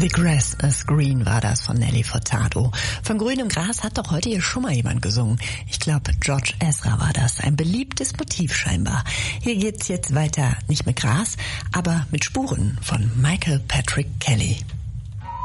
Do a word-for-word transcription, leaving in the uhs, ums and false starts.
The Grass is Green war das von Nelly Furtado. Von grünem Gras hat doch heute hier schon mal jemand gesungen. Ich glaube, George Ezra war das. Ein beliebtes Motiv scheinbar. Hier geht's jetzt weiter, nicht mit Gras, aber mit Spuren von Michael Patrick Kelly.